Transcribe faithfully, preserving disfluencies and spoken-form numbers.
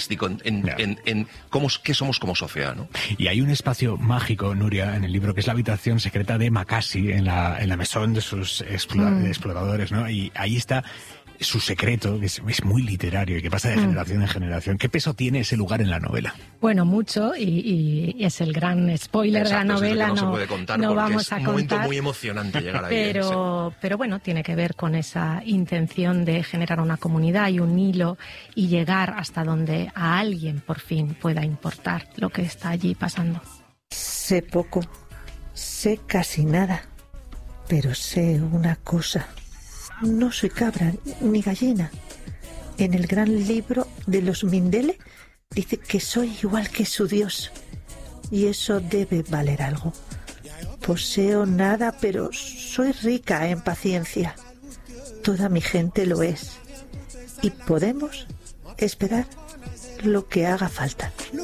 fantástico en, en, yeah. en, en cómo, qué somos como sociedad, ¿no? Y hay un espacio mágico, Nuria, en el libro, que es la habitación secreta de Makasi, en la, en la mesón de sus explora, mm. de exploradores, ¿no? Y ahí está su secreto, que es, es muy literario y que pasa de generación en generación. ¿Qué peso tiene ese lugar en la novela? Bueno, mucho, y, y es el gran spoiler Exacto, de la novela. Es que no, no se puede contar no vamos es a un contar, momento muy emocionante llegar ahí. Pero, pero bueno, tiene que ver con esa intención de generar una comunidad y un hilo y llegar hasta donde a alguien por fin pueda importar lo que está allí pasando. Sé poco, sé casi nada, pero sé una cosa. No soy cabra ni gallina. En el gran libro de los Mindele dice que soy igual que su Dios. Y eso debe valer algo. Poseo nada, pero soy rica en paciencia. Toda mi gente lo es. Y podemos esperar lo que haga falta.